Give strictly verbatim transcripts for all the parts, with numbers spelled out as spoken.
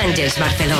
Àngels Barceló.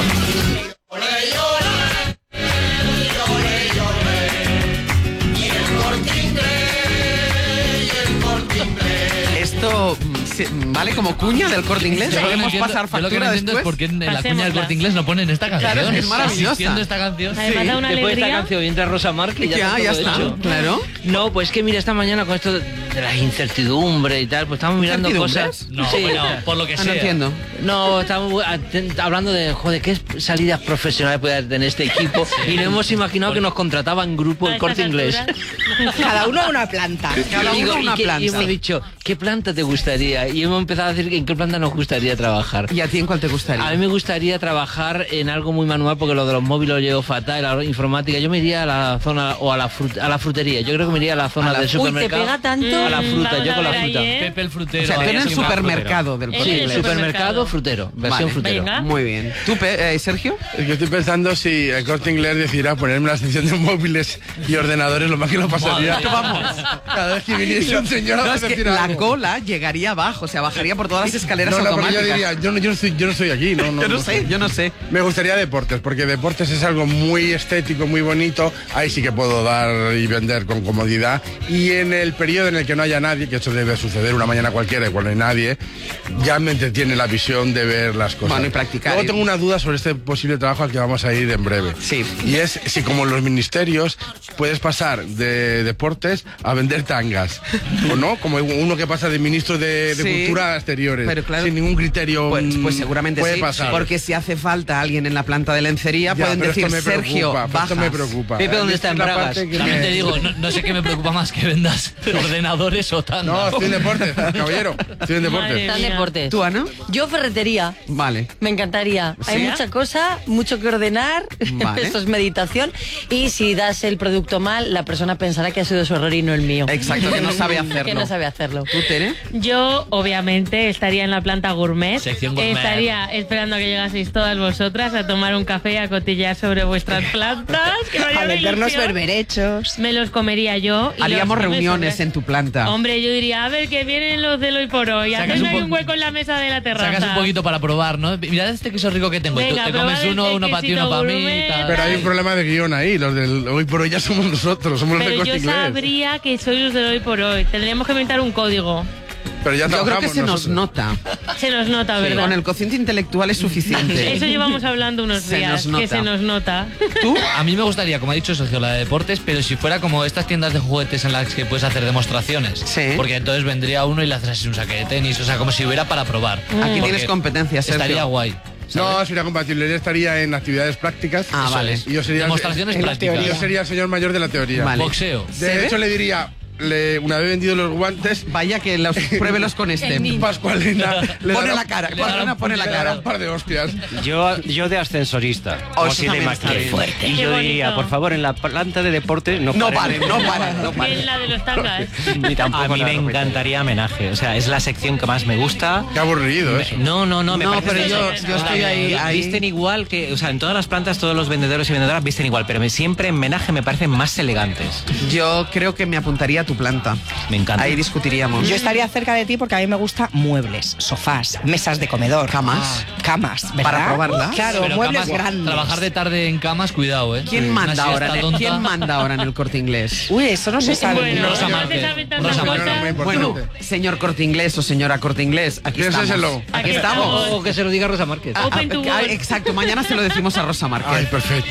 Esto vale como cuña del Corte Inglés. Podemos entiendo, pasar factura yo lo que no entiendo después. es por qué en la Pasémosla. cuña del Corte Inglés no ponen esta canción. Claro, es maravillosa. Asistiendo esta canción. Además da una Después de esta alegría. canción y entra Rosa Márquez, ya, Ya, está ya todo está, hecho. claro. No, pues que mira, esta mañana con esto de las incertidumbres y tal, pues estamos mirando ¿Incertidumbres? cosas. No, Sí. bueno, por lo que Ah, sea. no entiendo. No, estamos atent- hablando de, joder, qué salidas profesionales puede tener este equipo y no hemos imaginado que nos contrataba en grupo el A Corte estas Inglés. alturas. Cada uno a una planta. Cada Y digo, uno ¿y una qué- planta. Y hemos dicho, ¿qué planta te gustaría? Y hemos empezado a decir en qué planta nos gustaría trabajar. ¿Y a ti en cuál te gustaría? A mí me gustaría trabajar en algo muy manual porque lo de los móviles lo llevo fatal, la informática. Yo me iría a la zona o a la, frut- a la frutería. Yo creo que me iría a la zona A la- del Uy, ¿te supermercado. pega tanto? A la fruta, Vamos yo a con la ver fruta. ahí, ¿eh? Pepe el frutero. O sea, Vaya, tienen soy un supermercado del Sí, Corte Sí, Inglés. supermercado, frutero, versión Vale. frutero. Venga. Muy bien. ¿Tú, Pe- eh, Sergio? Yo estoy pensando si el Corte Inglés decidiera ponerme la sección de móviles y ordenadores, lo más que lo pasaría. Madre. Vamos, cada vez que viniese un señor a No, es que decir la algo. cola llegaría abajo, o sea, bajaría por todas las escaleras No, no, pero automáticas. yo diría, yo no, yo no estoy, yo no estoy aquí, no, no, Yo no no sé, yo no sé. Me gustaría deportes, porque deportes es algo muy estético, muy bonito. Ahí sí que puedo dar y vender con comodidad. Y en el periodo en el que no haya nadie, que eso debe suceder una mañana cualquiera y cuando hay nadie, ya me entretiene la visión de ver las cosas. Bueno, y practicar. Luego tengo una duda sobre este posible trabajo al que vamos a ir en breve. Sí. Y es si como en los ministerios puedes pasar de deportes a vender tangas. ¿O no? Como uno que pasa de ministro de, de Sí. Cultura a exteriores. Pero claro. Sin ningún criterio. Pues, mm, pues seguramente puede sí, pasar. porque si hace falta alguien en la planta de lencería, Ya, pueden pero decir, esto me Sergio, preocupa, pero bajas. esto me preocupa. Pepe, ¿dónde está? En Esta Bragas. parte que También me- te digo, no, no sé qué me preocupa más que vendas ordenadores o tandas. No, estoy en deportes, caballero. Estoy en deportes. Madre Está en mía. deportes. ¿Tú, Ana? Yo ferretería. Vale. Me encantaría. Hay ¿Sí? mucha cosa, mucho que ordenar. Vale. Esto es meditación. Y si das el producto mal, la persona pensará que ha sido su error y no el mío. Exacto, que no sabe hacerlo. Que no sabe hacerlo. ¿Tú, Tere? Yo, obviamente, estaría en la planta gourmet. Sección gourmet. Estaría esperando a que llegaseis todas vosotras a tomar un café y a cotillar sobre vuestras plantas. Que me haría A una vendernos ilusión. berberechos. Me los comería yo. y Haríamos los- reuniones en tu planta. Hombre, yo diría, a ver, que vienen los del hoy por hoy. Sacas Hacedme un ahí po- un hueco en la mesa de la terraza. Sacas un poquito para probar, ¿no? Mirad este queso rico que tengo. Y tú Venga, te comes probad uno, este uno para ti, uno quesito para mí. gourmet. y tal. Pero hay un problema de guión ahí. Los del hoy por hoy ya somos nosotros, somos los de Pero Corte yo Inglés. sabría que sois los del hoy por hoy. Tendríamos que inventar un código. Pero ya Yo creo que trabajamos se nos nosotros. nota. Se nos nota, Sí, ¿verdad? con el cociente intelectual es suficiente. Eso llevamos hablando unos Se días, nos nota. que se nos nota. ¿Tú? A mí me gustaría, como ha dicho Sergio, la de deportes, pero si fuera como estas tiendas de juguetes en las que puedes hacer demostraciones. Sí. Porque entonces vendría uno y le haces así un saque de tenis, o sea, como si hubiera para probar. Aquí Porque tienes competencia, Sergio. Estaría guay. No, sería compatible. Él estaría en actividades prácticas. Ah, Eso vale. es. Y yo sería Demostraciones en la prácticas. teoría. Yo sería el señor mayor de la teoría. Vale. Boxeo. ¿Se De ve? hecho, le diría, le, una vez vendido los guantes, Vaya que los, pruébelos con este. Pascualina le Pone dará- la cara, le Pascualina dará un- pone la le dará cara. un par de hostias. Yo, yo de ascensorista, como eso tiene también está McLean. bien. Fuerte. Y Qué yo diría, bonito. por favor, en la planta de deporte no No paren. paren, no paren, no Bien paren. la de los tangas. Ni tampoco A mí la me de ropa. encantaría homenaje. O sea, es la sección que más me gusta. Qué aburrido eso. No, no, no, me No, parece pero que- yo, eso- yo estoy ahí, ahí. Visten igual que, o sea, en todas las plantas todos los vendedores y vendedoras visten igual, pero me, siempre en homenaje me parecen más elegantes. Yo creo que me apuntaría a tu planta. Me encanta. Ahí discutiríamos. Yo estaría cerca de ti porque a mí me gustan muebles, sofás, mesas de comedor. Camas. Camas, ¿verdad? ¿Para probarlas? Claro, Pero muebles camas- grandes. Trabajar de tarde en camas, cuidado, ¿eh? ¿Quién Una manda ahora? siesta en- tonta. ¿Quién manda ahora en el Corte Inglés? Uy, eso no se sabe. Bueno, Rosa no Márquez. se saben tantas Rosa cosas. Márquez. muy Bueno, importante. señor Corte Inglés o señora Corte Inglés, aquí estamos. Piénseselo. Aquí Aquí estamos. estamos. O que se lo diga Rosa Márquez. Ah, Open ah, to ah, work. exacto, mañana se lo decimos a Rosa Márquez. Ay, perfecto.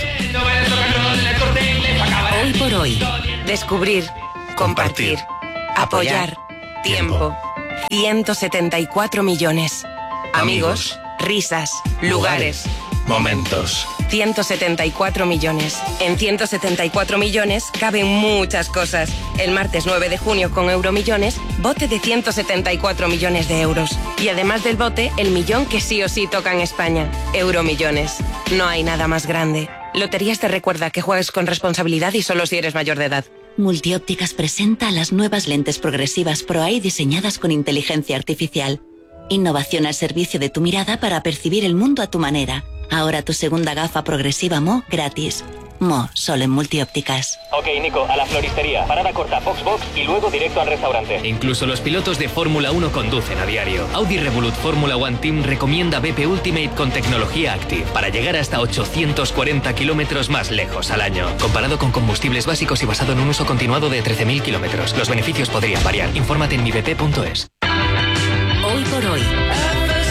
Hoy por hoy. Descubrir. Compartir. Apoyar. Tiempo. ciento setenta y cuatro millones. Amigos. Risas. Lugares. Momentos. ciento setenta y cuatro millones. En ciento setenta y cuatro millones caben muchas cosas. El martes nueve de junio con Euromillones, bote de ciento setenta y cuatro millones de euros. Y además del bote, el millón que sí o sí toca en España. Euromillones. No hay nada más grande. Loterías te recuerda que juegues con responsabilidad y solo si eres mayor de edad. Multiópticas presenta las nuevas lentes progresivas Pro Eye diseñadas con inteligencia artificial. Innovación al servicio de tu mirada para percibir el mundo a tu manera. Ahora tu segunda gafa progresiva M O gratis. Mo, solo en Multiópticas. Ok, Nico, a la floristería. Parada corta, box box y luego directo al restaurante. Incluso los pilotos de Fórmula uno conducen a diario. Audi Revolut Fórmula One Team recomienda B P Ultimate con tecnología Active para llegar hasta ochocientos cuarenta kilómetros más lejos al año. Comparado con combustibles básicos y basado en un uso continuado de trece mil kilómetros. Los beneficios podrían variar. Infórmate en mi b p punto es. Hoy por hoy.